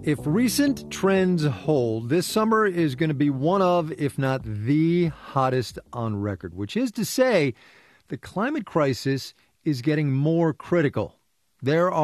If recent trends hold, this summer is going to be one of, if not the hottest on record, which is to say the climate crisis is getting more critical. There